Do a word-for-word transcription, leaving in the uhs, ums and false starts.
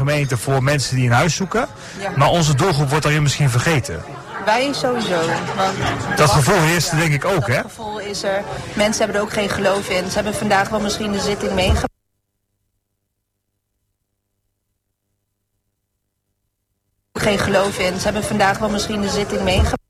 gemeente voor mensen die een huis zoeken. Ja. Maar onze doelgroep wordt daarin misschien vergeten. Wij sowieso. Want dat gevoel heerst ja, denk ik ook, dat hè? Dat gevoel is er. Mensen hebben er ook geen geloof in. Ze hebben vandaag wel misschien de zitting meegemaakt. Geen geloof in. Ze hebben vandaag wel misschien de zitting meegemaakt.